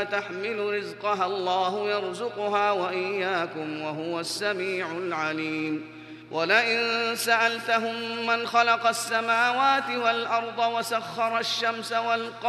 تحمل رزقها الله يرزقها وإياكم وهو السميع العليم. ولئن سألتهم من خلق السماوات والأرض وسخر الشمس والقمر